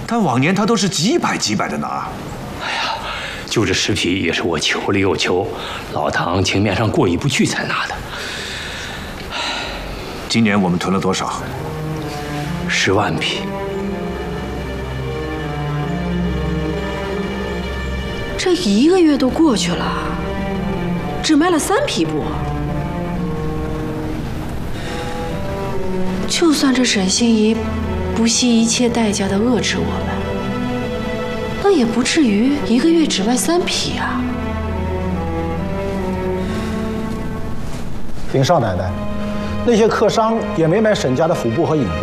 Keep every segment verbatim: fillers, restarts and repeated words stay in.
但往年他都是几百几百的拿。 哎呀，就这十匹也是我求了又求，老唐情面上过意不去才拿的。 今年我们囤了多少？ 十万匹。 这一个月都过去了，只卖了三匹布。就算这沈心怡不惜一切代价的遏制我们，那也不至于一个月只卖三匹啊。 林少奶奶，那些客商也没买沈家的府布和影布。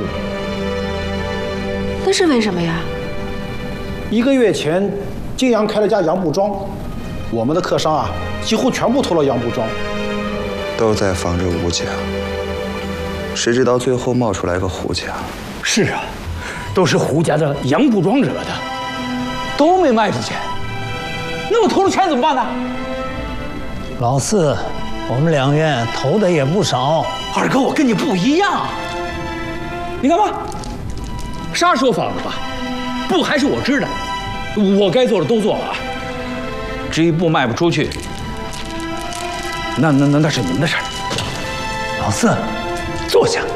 那是为什么呀？ 一个月前，泾阳开了家洋布庄，我们的客商啊，几乎全部投了洋布庄。 都在防着吴家。谁知道最后冒出来个胡家？ 是啊，都是胡家的洋布庄惹的，都没卖出去。那我投了钱怎么办呢？ 老四，我们两院投的也不少。 二哥，我跟你不一样。你干嘛？啥时候放的吧？布还是我织的，我该做的都做了啊。至于布卖不出去，那那那那是你们的事儿。 老四。 坐下。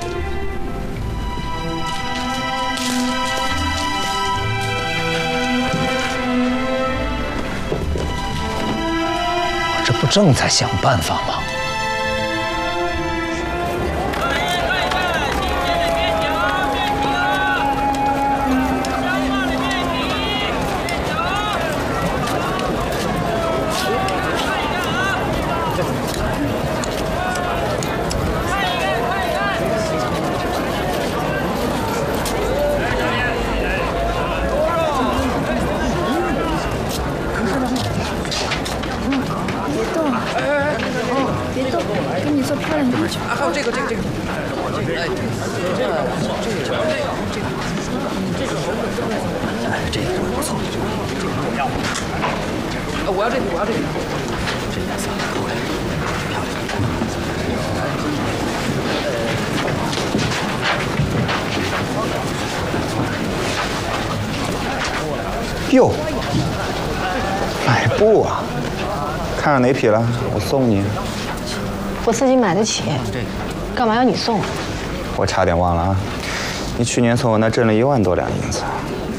我这不正在想办法吗？ 哟，买布啊！看上哪匹了？我送你。 我自己买得起，干嘛要你送？ 我差点忘了啊！你去年从我那挣了一万多两银子。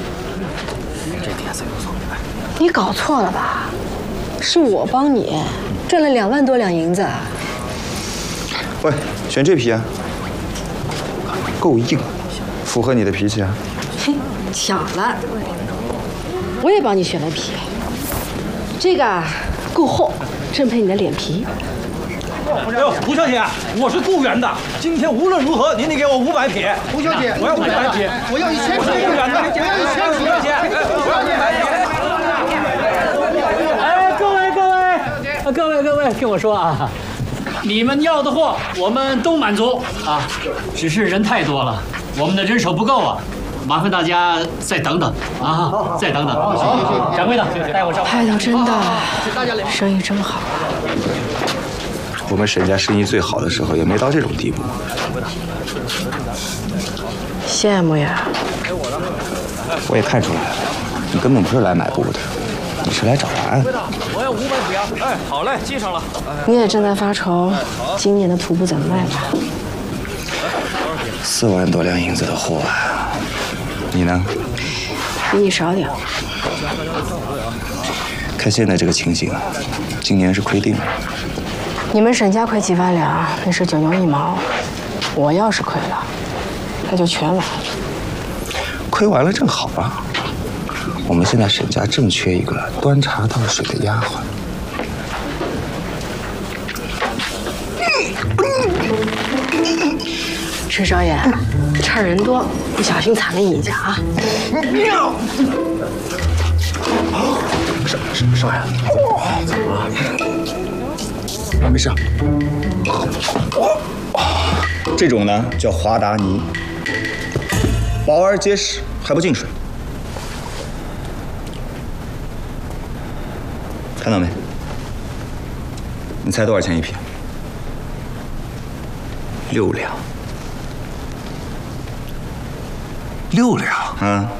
你搞错了吧？是我帮你赚了两万多两银子。 喂，选这匹啊，够硬，符合你的脾气啊。 嘿，巧了，我也帮你选了匹，这个啊够厚，正配你的脸皮。 哎呦，胡小姐，我是雇员的，今天无论如何您得给我五百匹。 胡小姐， 我要五百匹， 我要一千匹。 我是雇员的， 我要一千匹。 胡小姐，我要一百匹。 哎，各位各位，各位各位，听我说啊，你们要的货我们都满足啊，只是人太多了，我们的人手不够啊。麻烦大家再等等啊，再等等。掌柜的，带我上。 派头真大，生意真好啊。 我们沈家生意最好的时候，也没到这种地步。 羡慕呀！ 我也看出来了，你根本不是来买布的，你是来找答案。 我要五百匹啊！哎，好嘞，记上了。 你也正在发愁今年的土布怎么卖吧？ 四万多两银子的货啊！你呢？ 比你少点。 看现在这个情形，今年是亏定了。 你们沈家亏几万两，那是九牛一毛。我要是亏了，那就全完了。 亏完了正好啊！我们现在沈家正缺一个端茶倒水的丫鬟。 陈少爷，趁人多，不小心踩了你一脚啊！ 少少少爷，怎么了？啊，没事。这种呢叫华达尼，薄而结实，还不进水。看到没？你猜多少钱一匹？六两。 六两？ 嗯。